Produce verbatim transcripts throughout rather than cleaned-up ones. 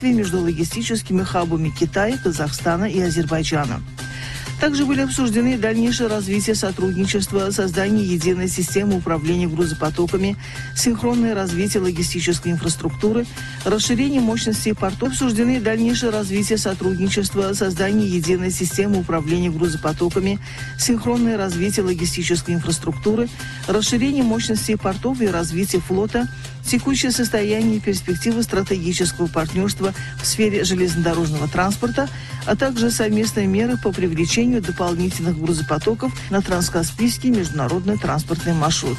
между логистическими хабами Китая, Казахстана и Азербайджана. Также были обсуждены дальнейшее развитие сотрудничества, создание единой системы управления грузопотоками, синхронное развитие логистической инфраструктуры, расширение мощностей портов. Обсуждены дальнейшее развитие сотрудничества, создание единой системы управления грузопотоками, синхронное развитие логистической инфраструктуры, расширение мощностей портов и развитие флота, текущее состояние и перспективы стратегического партнерства в сфере железнодорожного транспорта, а также совместные меры по привлечению дополнительных грузопотоков на транскаспийский международный транспортный маршрут.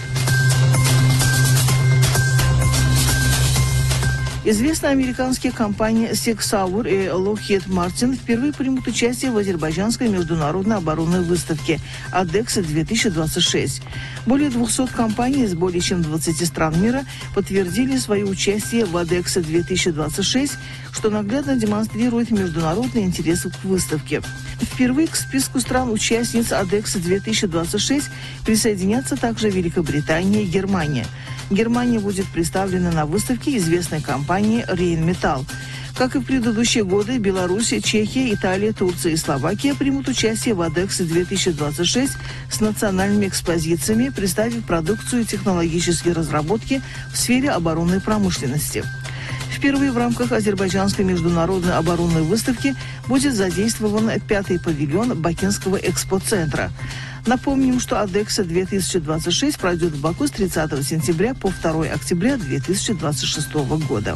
Известные американские компании Sig Sauer и Lockheed Martin впервые примут участие в азербайджанской международной оборонной выставке «Адекса-две тысячи двадцать шесть». Более двухсот компаний из более чем двадцати стран мира подтвердили свое участие в «Адекса-две тысячи двадцать шесть», что наглядно демонстрирует международный интерес к выставке. Впервые к списку стран-участниц «Адекса-две тысячи двадцать шесть» присоединятся также Великобритания и Германия. Германия будет представлена на выставке известной компании «Рейнметалл». Как и в предыдущие годы, Беларусь, Чехия, Италия, Турция и Словакия примут участие в «Адексе-две тысячи двадцать шесть» с национальными экспозициями, представив продукцию и технологические разработки в сфере оборонной промышленности. Впервые в рамках азербайджанской международной оборонной выставки будет задействован пятый павильон Бакинского экспоцентра. Напомним, что «Адекса-две тысячи двадцать шесть» пройдет в Баку с тридцатого сентября по второго октября две тысячи двадцать шестого года.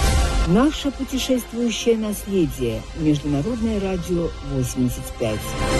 Наше путешествующее наследие. Международное радио восемьдесят пять.